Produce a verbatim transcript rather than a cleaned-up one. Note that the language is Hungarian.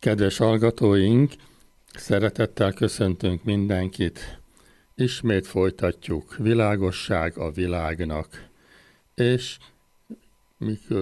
Kedves hallgatóink, szeretettel köszöntünk mindenkit. Ismét folytatjuk Világosság a világnak. És mikor